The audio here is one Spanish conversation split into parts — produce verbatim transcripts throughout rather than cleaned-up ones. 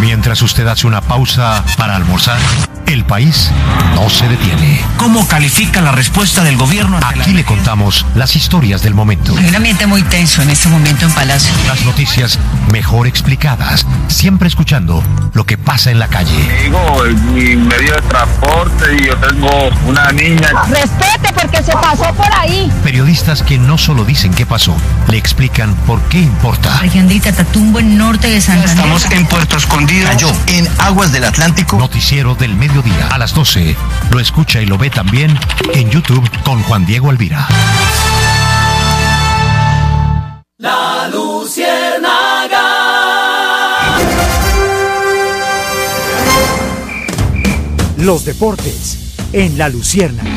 Mientras usted hace una pausa para almorzar, el país no se detiene. ¿Cómo califica la respuesta del gobierno? Aquí le contamos las historias del momento. Hay un ambiente muy tenso en este momento en Palacio. Las noticias mejor explicadas, siempre escuchando lo que pasa en la calle. Digo, mi medio de transporte y yo tengo una niña. Respete porque se pasó por ahí. Periodistas que no solo dicen qué pasó, le explican por qué importa. Región de Catatumbo, en norte de Santander. Estamos en Puerto Escondido. Cayó en aguas del Atlántico. Noticiero del mediodía a las doce. Lo escucha y lo ve también en YouTube con Juan Diego Alvira. La Luciérnaga. Los deportes en La Luciérnaga.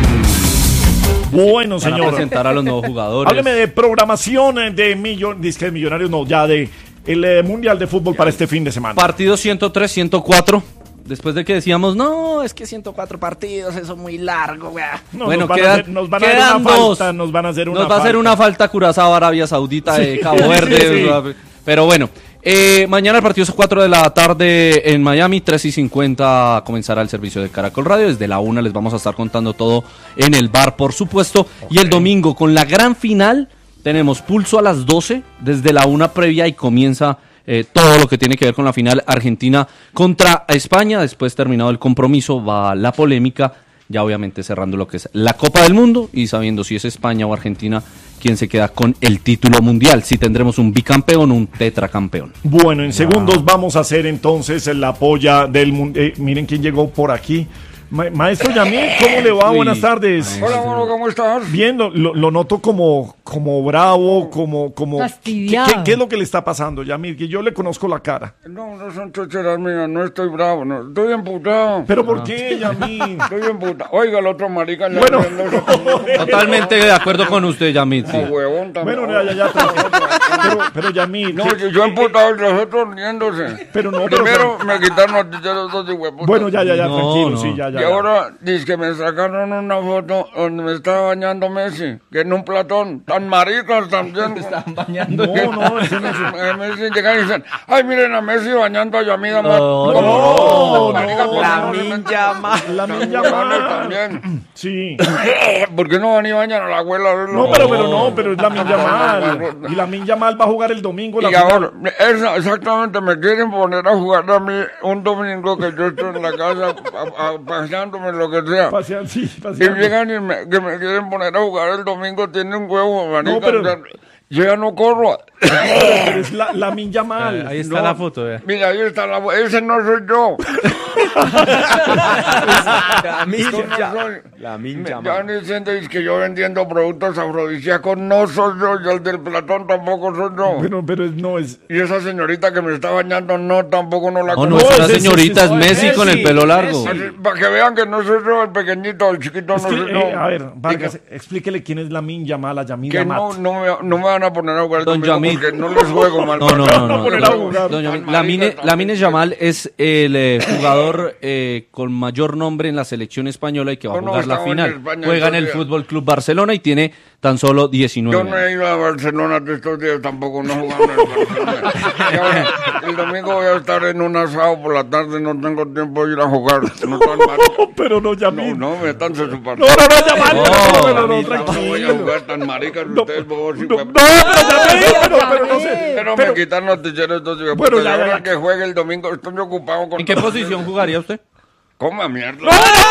Bueno, señor. Para presentar a los nuevos jugadores. Hábleme de programación de millon, disque de millonarios, no, ya de el eh, Mundial de Fútbol para este fin de semana. Partido ciento tres, ciento cuatro. Después de que decíamos, no, es que ciento cuatro partidos, eso es muy largo, güey. No, bueno, nos van quedan, a hacer, nos van a hacer quedan una dos. falta, nos van a hacer una Nos va a hacer falta. una falta Curazao, Arabia Saudita, Sí. de Cabo Verde. Sí, sí. Pero bueno, eh, mañana el partido es a cuatro de la tarde en Miami, tres y cincuenta comenzará el servicio de Caracol Radio. Desde la una les vamos a estar contando todo en el bar, por supuesto. Okay. Y el domingo, con la gran final, tenemos pulso a las doce, desde la una previa y comienza eh, todo lo que tiene que ver con la final Argentina contra España. Después, terminado el compromiso, va la polémica, ya obviamente cerrando lo que es la Copa del Mundo y sabiendo si es España o Argentina quien se queda con el título mundial, si tendremos un bicampeón o un tetracampeón. Bueno, en segundos wow. vamos a hacer entonces la polla del mundo. Eh, miren quién llegó por aquí. Ma- Maestro Yamil, ¿cómo le va? Uy, Buenas tardes. Hola, bueno, ¿cómo estás? Bien, lo, lo, lo noto como, como bravo, como... como Fastidiado. ¿Qué, qué, qué es lo que le está pasando, Yamil? Que yo le conozco la cara. No, no son chocheras mías, no estoy bravo, no, estoy emputado. ¿Pero por qué, Yamil? Estoy emputado. Oiga, el otro marica... ya Bueno. riéndose. Totalmente de acuerdo con usted, Yamit. Sí. Ah, huevón, también. Bueno, ya, ya, ya. tranquilo. Pero, pero Yamil... No, ¿qué- yo, yo emputado y los otros riéndose. Pero no, pero- Primero me quitaron los ticheros dos de hueputas. Bueno, ya, ya, ya, No, tranquilo, no. sí, ya, ya. Y ya. ahora dice que me sacaron una foto donde me estaba bañando Messi, que en un platón, tan maricas también. Estaban bañando. No, no, ese no es... Eh, Messi llegan y dicen, ay, miren a Messi bañando a Yamil Amar. No, no, marica, no, ¿por qué la no le Min meten- Yamal. La Min También, Yamal. también. Sí. ¿Por qué no van y bañan a la abuela? No, pero, pero no, pero es la Min Yamal. Y la Min Yamal va a jugar el domingo la Y final. ahora, esa- exactamente, me quieren poner a jugar a mí un domingo que yo estoy en la casa a- a- paseándome, lo que sea. Pasean, sí, Y pasean. llegan y me, que me quieren poner a jugar el domingo, tiene un huevo, marica. No, pero- o sea, yo ya no corro. Pero es la, la Min Yamal. Ahí está No, la foto, vea. Mira, ahí está la... Ese no soy yo. La Min Yo no Yamal. soy. La Min Me- Yamal. Ya van diciendo es que yo vendiendo productos afrodisíacos, no soy yo, y el del Platón tampoco soy yo. Bueno, pero es- no es... Y esa señorita que me está bañando, no, tampoco no la No, no, conozco. es una ese- ese- señorita, es ese- Messi Messi, con el pelo largo. Así, para que vean que no soy yo el pequeñito, el chiquito Es no que, soy yo. eh, a ver, Y Vargas, que- explíquele quién es la Min Yamal, a Yamil que Yamat. no, no, me, no me van a poner a jugar el Don domingo Yamil. porque no les juego mal. No, no, no, no. poner a jugar. Don Yamil, La Mine, la Mine Yamal es el eh, jugador eh, con mayor nombre en la selección española y que va a No, no, jugar la estaba en final. España Juega en estos el días. Fútbol Club Barcelona y tiene tan solo diecinueve Yo no he años. ido a Barcelona de estos días tampoco, no jugando en el Barcelona. Y ahora, el domingo voy a estar en un asado por la tarde, no tengo tiempo de ir a jugar. No, tan mal. No, pero no, Yamil. no, no, métanse su No, partido. no, no, Yamal, No, pero, pero, no, Yamil, No voy a tranquilo. jugar tan maricas No, ustedes, bobos y no, huevos. no, pero Yamil, pero, pero no sé. Pero Pero- me quitan los ticheros dos y Bueno, putas, ya, y ya, ahora ya. que juegue el domingo estoy ocupado con... ¿En qué posición jugaría usted? Coma mierda.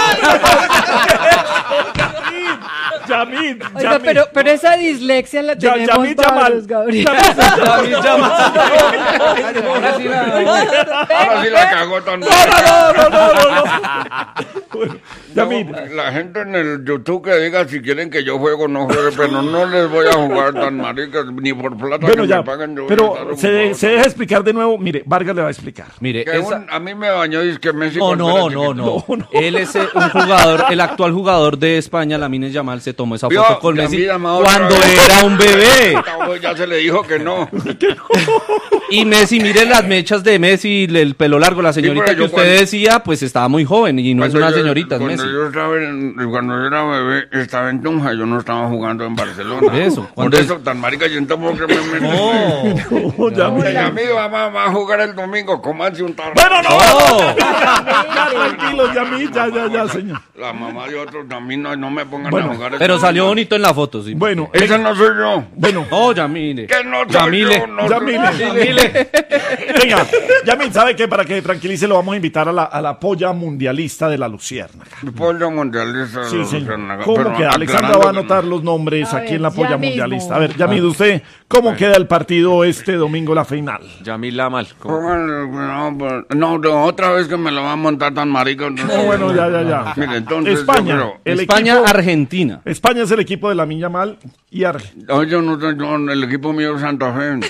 Yamil, Oiga, Yamil. pero, pero esa dislexia la Ya, tenemos Yamil varios, Yamal. Gabriel. Yamil Yamal. Ahora sí la, ahora sí la cagó tan mal. No, no, no, no, no. Bueno, Yamil. No, la gente en el YouTube que diga si quieren que yo juego no juegue, pero no les voy a jugar tan maricas, ni por plata Bueno, que ya, me paguen. Yo voy a pero estar se, ocupado. se deja explicar de nuevo. Mire, Vargas le va a explicar. Mire, Que esa- un- a mí me bañó y es que Messi... No, cuando no, era no, chiquito. no, No, no. Él es eh, un jugador, el actual jugador de España, Lamine Yamal, se tomó esa Vio, foto con Messi Yamil Amado otra cuando vez. era un bebé. Ya se le dijo que no. Y Messi, mire las mechas de Messi, el pelo largo, la señorita pero que yo usted cuando- decía, pues estaba muy joven y no es Cuando una yo- señorita, es cuando cuando yo estaba en, cuando yo era bebé, estaba en Tunja, yo no estaba jugando en Barcelona. Eso, Por cuando eso, tan marica, yo tampoco que me metí. No, ya, Y ya. a mí va, va, va a jugar el domingo, comanse un tarro. Bueno, no, ¡Oh! ya, tranquilo, ya, mi, ya, ya, ya, señor. La mamá de otros también no, no me pongan Bueno, a jugar. Pero el salió domingo. bonito en la foto, sí. Bueno, Ese no soy yo. bueno, No, Yamile. Que no soy Yamile. yo. No soy- Yamile. Yamile. venga, Yamil, ¿sabe qué? Para que tranquilice, lo vamos a invitar a la, a la polla mundialista de la Luciérnaga. Pollo mundialista. Sí, de señor. Luciérnaga, ¿Cómo pero queda? Alexandra aclarando va a que- anotar los nombres A aquí ver, en la ya polla mismo. mundialista. A ver, Yamil, usted, ¿cómo queda el partido este domingo, la final? Yamila mal. No, pues, no, no, otra vez que me lo va a montar tan marica. No, No, bueno, ya, ya, ya. Mire, entonces, España, yo creo- el España, equipo- Argentina. España es el equipo de la Miña Mal y Argentina. No, yo no soy yo, el equipo mío es Santa Fe.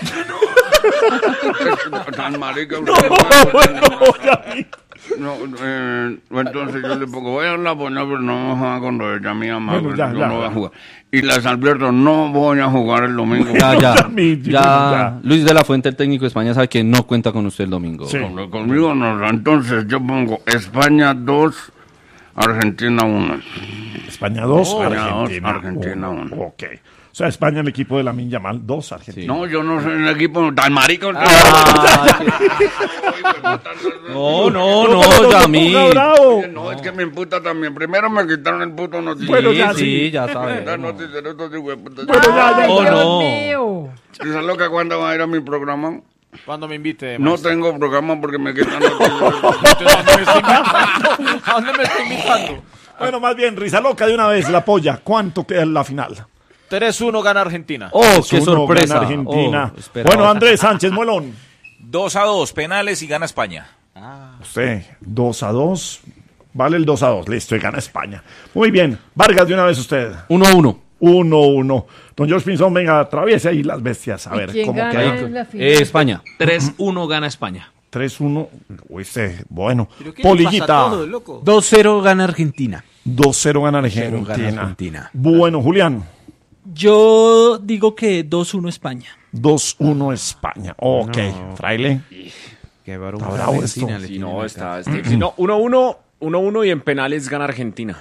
Tan marica. No, bueno, Yamil. No, eh, entonces yo le pongo, voy a la poner, pero no vamos a jugar con lo de Yamila más, Bueno, ya, yo ya, no voy a ya. jugar. Y las Alberto, no voy a jugar el domingo. Ya, ya. Yamil, Ya, ya. Luis de la Fuente, el técnico de España, sabe que no cuenta con usted el domingo. Sí. Con- Conmigo no, entonces yo pongo España dos, Argentina uno. España dos, España dos, Argentina Argentina uno. uno. Ok. O sea, España el equipo de la Miña Mal, dos, Argentina. No, yo no soy el equipo tan marica. No, no, No, no, pero no se Yamil. ponga bravo. No, es que me imputa también. Primero me quitaron el puto noticiero. Bueno, Sí, ya, sí, sí. ya sabe. Da noticiero, estos hijos de puta. Bueno, ya, ya. Oh, Dios no. mío. ¿Y sabes lo que cuándo va a ir a mi programa? Cuando me invite. No maestro. tengo programa porque me quitan noticiero. ¿A dónde me estoy invitando? Bueno, más bien, risa loca de una vez, la polla. ¿Cuánto queda en la final? tres uno gana Argentina. Oh, qué Uno, sorpresa. gana Argentina. Oh, esperaba. Bueno, Andrés Sánchez Muelón. dos a dos, penales y gana España. Usted, dos a dos. Vale el dos a dos. Listo, y gana España. Muy bien. Vargas, de una vez usted. Uno a uno. uno uno. Don George Pinzón, venga, atraviese ahí las bestias. A ¿Y ver, quién ¿cómo gana queda? en la final? Eh, España. tres uno gana España. tres uno. Uy, usted, bueno. ¿Pero qué le pasa Polillita. a todo, loco? dos cero gana Argentina. dos cero gana dos cero Argentina. gana Argentina. Bueno, Julián. Yo digo que dos uno España. dos uno España. Ok. Fraile. Qué barón. Está bravo esto. Argentina le Sí, tienen no, acá. está, está difícil. No, uno uno, uno uno y en penales gana Argentina.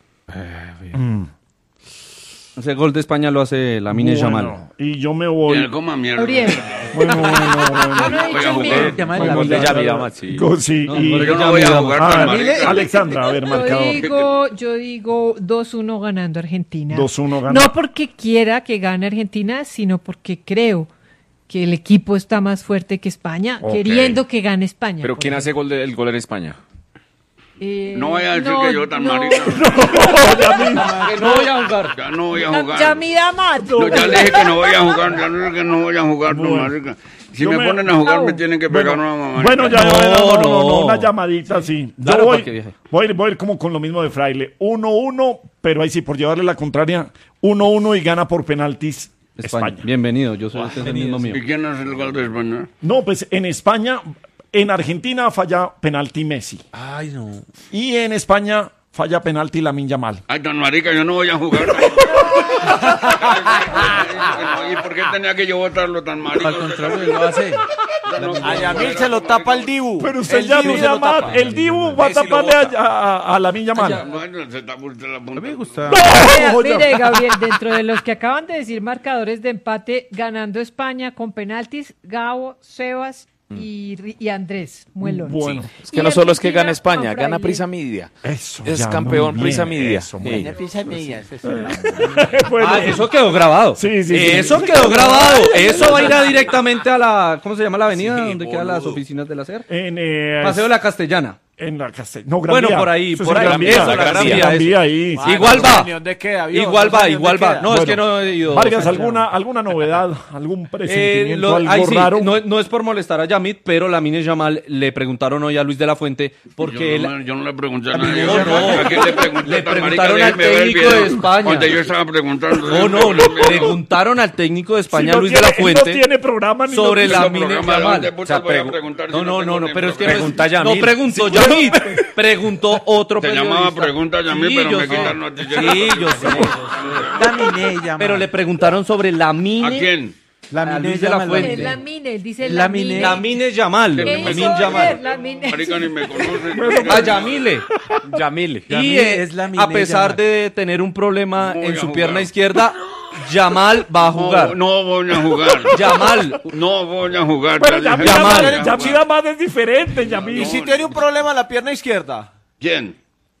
Ese gol de España lo hace la Mine Yamal. Bueno, y yo me voy. Él coma mierda. Uriel. Bueno, bueno, bueno. Yo no he dicho Oiga, mío. Yamal, Bueno, la gol de verdad. Yamal. Yamal, sí. Go- sí, No, y- porque Yo no voy a jugar Ah, tan marica. Alexandra, a ver, Yo marcador. digo, yo digo dos uno ganando Argentina. dos uno gana. No porque quiera que gane Argentina, sino porque creo que el equipo está más fuerte que España, Ok. queriendo que gane España. Pero por ¿quién hace ejemplo. gol de- el gol en España? Eh, No voy a decir no, que yo tan no. marica. Que no voy a jugar. Ya no voy a Ya, jugar. ya mira más. No, ya le dije que no voy a jugar, ya le dije que no voy a jugar, no, marica. Si Yo me, me- ponen a jugar Au. me tienen que pegar una mamá. Bueno, ya, No, no, no, no, no. no, una llamadita así. Yo Claro, voy, porque viaje. voy, a ir- voy a ir como con lo mismo de Fraile. uno uno, pero ahí sí, por llevarle la contraria, uno uno y gana por penaltis España. España. Bienvenido, yo soy este es el mismo mío. ¿Y quién hace el gol de España? No, pues en España, en Argentina falla penalti Messi. Ay, no. Y en España falla penalti Lamine Yamal. Ay, tan marica, yo no voy a jugar. ¿Y por qué tenía que yo votarlo tan marica? Al contrario, lo hace. A Yamil se lo tapa el Dibu. Pero usted El ya Dibu se mira lo más, tapa. el Dibu va a Messi lo taparle bota. a, a, a Lamine Yamal. Bueno, se tapa usted la punta. Me gusta. Mire, No, ya. mire, Gabriel, dentro de los que acaban de decir marcadores de empate, ganando España con penaltis, Gabo, Sebas y, Ri- y Andrés Muelón. Bueno, Es que Y no solo es que Argentina, gana España, Juan gana Fraile. Prisa Media. eso. Es ya, campeón muy Prisa bien, Media. eso, muy Sí. bien. Bueno, Bueno, Ah, eso quedó grabado. Sí, sí, sí. Eso quedó grabado. Eso va a ir a directamente a la, ¿cómo se llama la avenida? Sí, donde quedan las boludo. oficinas del hacer. en, eh, Paseo de la Castellana. en la Castell- no, Gran Bueno, Vía. por ahí, Eso es por en ahí, Gran Vía. eso, la Sí, Gran Vía, Gran eso. Vía ahí. Ah, Igual no va. sé ni dónde queda, ¿vio? Igual No sé va, ni igual dónde va. queda. No, es Bueno, que no he ido. Vargas, ¿alguna, alguna novedad? ¿Algún Eh, presentimiento? lo- algo ahí sí, raro? no, no es por molestar a Yamit, pero la Mine Yamal le preguntaron hoy a Luis de la Fuente porque Yo él. no, yo no le pregunté a nadie. No, no. ¿A quién le pregunté? Le tan preguntaron marica? al Déjeme ver el técnico de video España. Donde yo estaba preguntando. No, no, le preguntaron al técnico de España, Si no Luis tiene- de la Fuente, no tiene programa ni sobre no la tiene Mine programa, Yamal. ¿dónde putas voy a preguntar no, si no, no no, tengo no, ni pero es que no, es- Pregunta no Yamil. preguntó Yamil, preguntó otro Se periodista. llamaba Pregunta Yamil, Sí, pero yo me sé. quitan noticias. Sí, yo sé, yo sé. Dame ella, Pero man. le preguntaron sobre la ¿A Mine quién? La Luis de la Fuente. Es Lamine, él dice Lamine. Lamine. Lamine Yamal. ¿Qué Lamine hizo Yamal. ayer? Lamine. Marica, ni me conocen. A Yamile. Yamile. Y Yamile eh, es Lamine a pesar Yamal. de tener un problema Voy en a su jugar. pierna izquierda, Yamal va a jugar. No, no voy a jugar. Yamal. No voy a jugar. Pero ya Yamil dije, Yamal. Yamal, Yamil Yamal es diferente, Yamil. ¿Y si tiene un problema en la pierna izquierda? ¿Quién?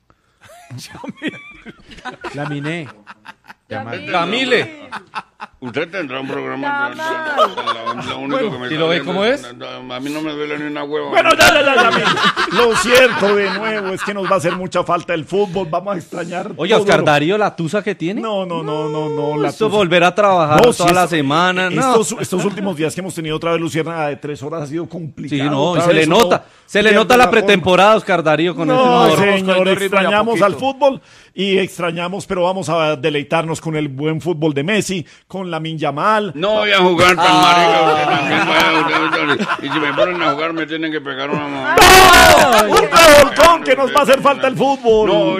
Lamine. Lamine. Yamile. Usted tendrá un programa. Yamal. Lo, lo único que me ¿y está lo ve viendo cómo es? A mí no me duele ni una hueva. Bueno, ya, ya, ya, Yamil. Lo cierto de nuevo es que nos va a hacer mucha falta el fútbol. Vamos a extrañar. Oye, todo Oscar lo- Darío, la tusa que tiene. No, no, no, no, no. la Esto tusa- volver a trabajar No, toda sí, la esto- semana. No. Estos, estos últimos días que hemos tenido otra vez Luciérnaga de tres horas ha sido complicado. Sí, no, y Otra se le vez nota. uno Se le pierde nota la forma. pretemporada, Oscar Darío, con ese No, humor. señor, ritmo de a extrañamos poquito. al fútbol y extrañamos, pero vamos a deleitarnos con el buen fútbol de Messi, con Lamine Yamal. No voy a jugar tan Ah. marica. Usted también vaya, usted- usted- y si me ponen a jugar, me tienen que pegar una mamá. ¡Un revolcón que nos va a hacer falta el fútbol! No,